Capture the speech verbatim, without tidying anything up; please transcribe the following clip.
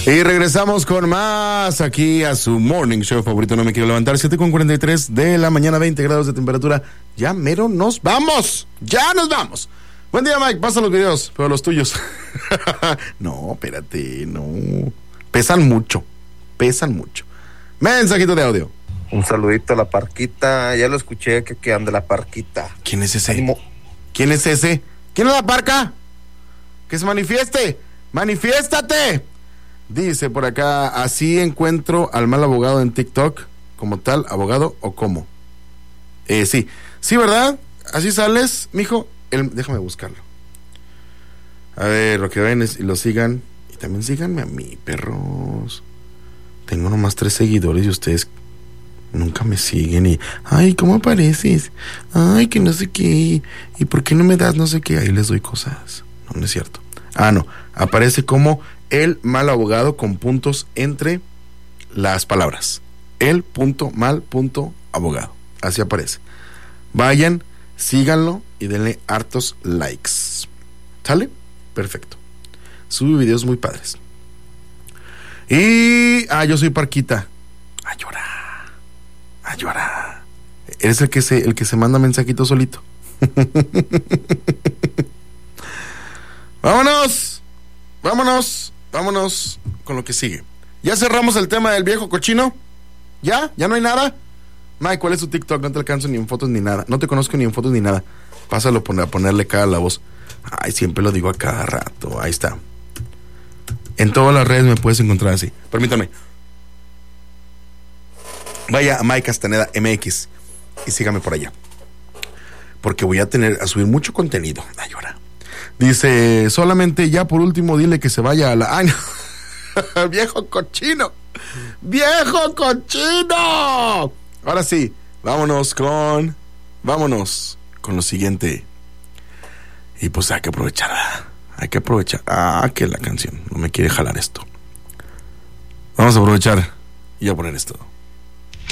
Y regresamos con más aquí a su morning show favorito. No me quiero levantar. siete con cuarenta y tres de la mañana, veinte grados de temperatura. Ya mero nos vamos. Ya nos vamos. Buen día, Mike. Pasa los videos, pero los tuyos. No, espérate, no. Pesan mucho. Pesan mucho. Mensajito de audio. Un saludito a la Parquita. Ya lo escuché que, que anda la Parquita. ¿Quién es ese? Ánimo. ¿Quién es ese? ¿Quién es la Parca? Que se manifieste. ¡Manifiéstate! Dice por acá, así encuentro al mal abogado en TikTok, como tal, abogado o cómo. Eh, sí, sí, ¿verdad? Así sales, mijo. El, déjame buscarlo. A ver, lo que ven es, y lo sigan. Y también síganme a mí, perros. Tengo nomás tres seguidores y ustedes nunca me siguen. Y, ay, ¿cómo apareces? Ay, que no sé qué. ¿Y por qué no me das no sé qué? Ahí les doy cosas. No, no es cierto. Ah, no. Aparece como el mal abogado con puntos entre las palabras. El punto mal punto abogado. Así aparece. Vayan, síganlo y denle hartos likes. ¿Sale? Perfecto. Sube videos muy padres. Y... Ah, yo soy Parquita. A llorar. A llorar. Eres el que se, el que se manda mensajitos solito. Vámonos. Vámonos. Vámonos con lo que sigue. ¿Ya cerramos el tema del viejo cochino? ¿Ya? ¿Ya no hay nada? Mike, ¿cuál es tu TikTok? No te alcanzo ni en fotos ni nada. No te conozco ni en fotos ni nada. Pásalo a ponerle cara a la voz. Ay, siempre lo digo a cada rato. Ahí está. En todas las redes me puedes encontrar así. Permítame. Vaya a Mike Castaneda M X y sígame por allá. Porque voy a tener a subir mucho contenido. Ay, ahora. Dice, solamente ya por último dile que se vaya a la... ¡Ay, no! ¡Viejo cochino! ¡Viejo cochino! Ahora sí, vámonos con... Vámonos con lo siguiente. Y pues hay que aprovechar. Hay que aprovechar. Ah, que la canción no me quiere jalar esto. Vamos a aprovechar y a poner esto.